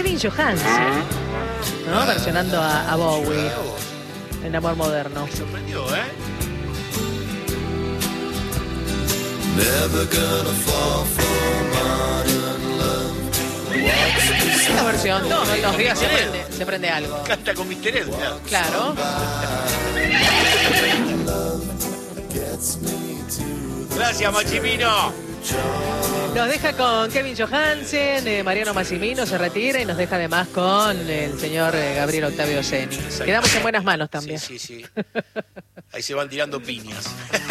Kevin Johansen, ¿no? Versionando a Bowie en Amor Moderno. Me sorprendió, ¿eh? Never gonna fall for modern love. Esta versión, todos los días se prende algo. Canta con Mr. Edgar. Claro. Gracias, Maximino. Nos deja con Kevin Johansen, Mariano Massimino se retira y nos deja además con el señor Gabriel Octavio Zeni. Quedamos en buenas manos también. Sí, sí, sí. Ahí se van tirando piñas.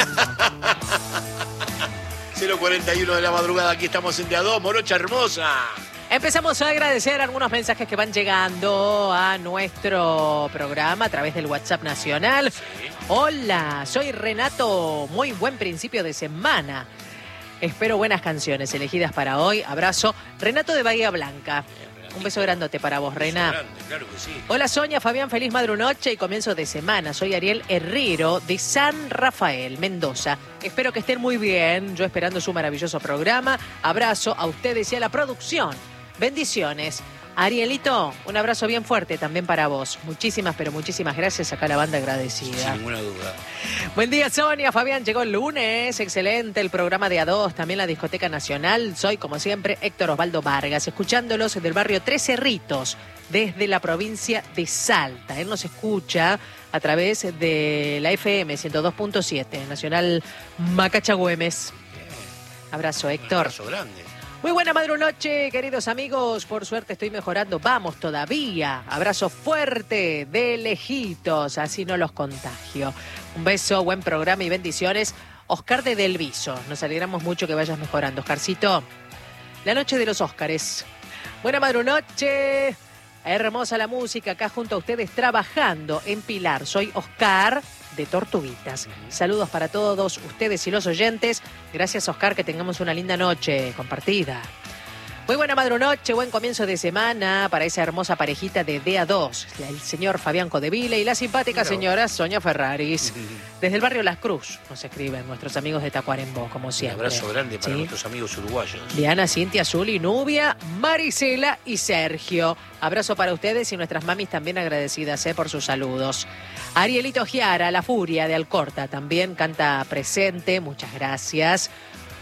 0:41 de la madrugada, aquí estamos en Día 2, Morocha hermosa. Empezamos a agradecer algunos mensajes que van llegando a nuestro programa a través del WhatsApp nacional. Sí. Hola, soy Renato, muy buen principio de semana. Espero buenas canciones elegidas para hoy. Abrazo. Renato de Bahía Blanca. Un beso grandote para vos, Rena. Grande, claro que sí. Hola Sonia, Fabián, feliz madrunoche y comienzo de semana. Soy Ariel Herrero de San Rafael, Mendoza. Espero que estén muy bien. Yo esperando su maravilloso programa. Abrazo a ustedes y a la producción. Bendiciones. Arielito, un abrazo bien fuerte también para vos. Muchísimas, pero muchísimas gracias. Acá la banda agradecida. Sin ninguna duda. Buen día, Sonia. Fabián, llegó el lunes. Excelente el programa de A2, también la Discoteca Nacional. Soy, como siempre, Héctor Osvaldo Vargas, escuchándolos del barrio Tres Cerritos, desde la provincia de Salta. Él nos escucha a través de la FM 102.7, Nacional Macacha Güemes. Abrazo, Héctor. Un abrazo grande. Muy buena madrunoche, queridos amigos. Por suerte estoy mejorando. Vamos todavía. Abrazo fuerte de lejitos, así no los contagio. Un beso, buen programa y bendiciones. Oscar de Del Viso. Nos alegramos mucho que vayas mejorando. Oscarcito, la noche de los Óscares. Buena madrunoche. Hermosa la música acá junto a ustedes trabajando en Pilar. Soy Oscar de Tortuguitas. Saludos para todos ustedes y los oyentes. Gracias, Oscar, que tengamos una linda noche compartida. Muy buena madrunoche, buen comienzo de semana para esa hermosa parejita de DA2, el señor Fabián Codevila y la simpática señora Sonia Ferraris. Desde el barrio Las Cruz nos escriben nuestros amigos de Tacuarembó, como siempre. Un abrazo grande para ¿sí? nuestros amigos uruguayos. Diana, Cintia, Zuli, Nubia, Marisela y Sergio. Abrazo para ustedes y nuestras mamis también agradecidas por sus saludos. Arielito Giara, La Furia de Alcorta, también canta presente. Muchas gracias.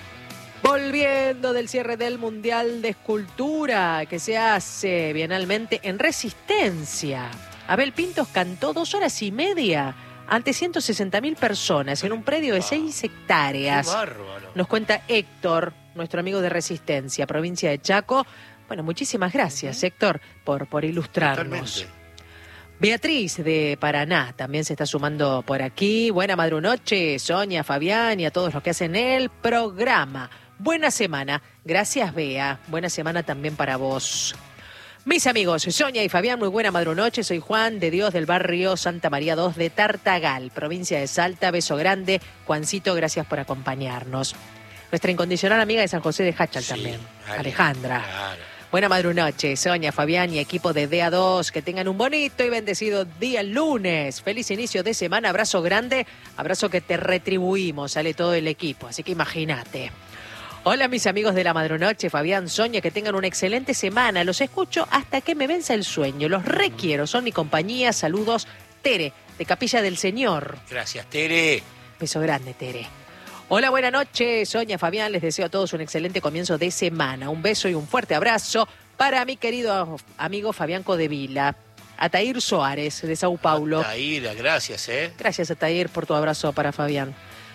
Volviendo del cierre del Mundial de Escultura que se hace bienalmente en Resistencia. Abel Pintos cantó 2 horas y media ante 160.000 personas en un predio de 6 hectáreas. Qué bárbaro. Nos cuenta Héctor, nuestro amigo de Resistencia, provincia de Chaco. Bueno, muchísimas gracias, Héctor, por ilustrarnos. Totalmente. Beatriz de Paraná también se está sumando por aquí. Buena madrunoche, Sonia, Fabián y a todos los que hacen el programa. Buena semana. Gracias, Bea. Buena semana también para vos. Mis amigos, Sonia y Fabián, muy buena madrunoche. Soy Juan de Dios del barrio Santa María 2 de Tartagal, provincia de Salta. Beso grande. Juancito, gracias por acompañarnos. Nuestra incondicional amiga de San José de Hachal Sí, también, Ale, Alejandra. Claro. Buena madrunoche, Sonia, Fabián y equipo de DA2. Que tengan un bonito y bendecido día lunes. Feliz inicio de semana. Abrazo grande. Abrazo que te retribuimos. Sale todo el equipo. Así que imagínate. Hola, mis amigos de la madrunoche. Fabián, Sonia, que tengan una excelente semana. Los escucho hasta que me venza el sueño. Los requiero. Son mi compañía. Saludos. Tere, de Capilla del Señor. Gracias, Tere. Beso grande, Tere. Hola, buena noche, Sonia, Fabián, les deseo a todos un excelente comienzo de semana. Un beso y un fuerte abrazo para mi querido amigo Fabián Codevila. Atair Soares, de Sao Paulo. Atair, gracias, Gracias, Atair, por tu abrazo para Fabián.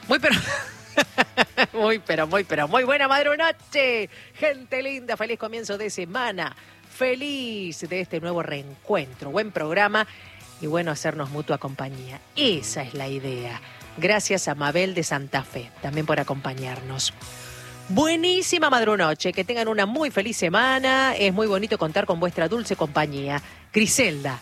Muy buena madrunoche. Gente linda, feliz comienzo de semana. Feliz de este nuevo reencuentro. Buen programa y bueno, hacernos mutua compañía. Esa es la idea. Gracias a Mabel de Santa Fe, también por acompañarnos. Buenísima madrunoche, que tengan una muy feliz semana. Es muy bonito contar con vuestra dulce compañía. Griselda,